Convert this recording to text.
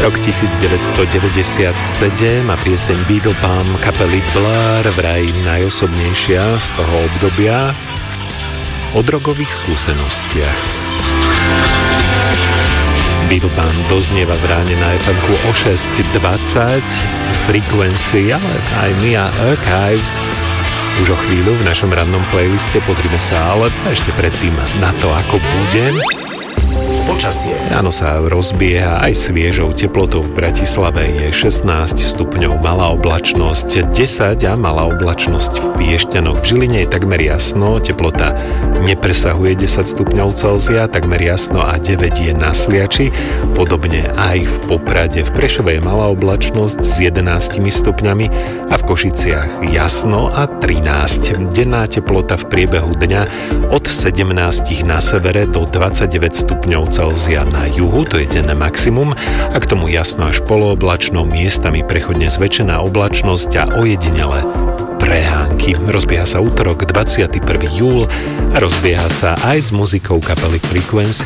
Rok 1997 a pieseň Beetle Balm kapely Blur, vraj najosobnejšia z toho obdobia, o drogových skúsenostiach. Beetle Balm doznieva v ráne na FM-ku o 6:20, Frequency, ale aj Mia Archives už o chvíľu v našom rannom playliste. Pozrime sa ale ešte predtým na to, ako bude. Počasie. Ráno sa rozbieha aj sviežou teplotou. V Bratislave je 16 stupňov, malá oblačnosť 10 a malá oblačnosť v Piešťanoch. V Žiline je takmer jasno, teplota nepresahuje 10 stupňov Celzia, takmer jasno a 9 je na Sliači. Podobne aj v Poprade. V Prešove je malá oblačnosť s 11 stupňami a v Košiciach jasno a 13. Denná teplota v priebehu dňa od 17 na severe do 29 stupňov Celzia na juhu, to je denné maximum, a k tomu jasno až polooblačno, miestami prechodne zväčšená oblačnosť a ojedinele prehánky. Rozbieha sa útorok 21. júl a rozbieha sa aj s muzikou kapely Frequency.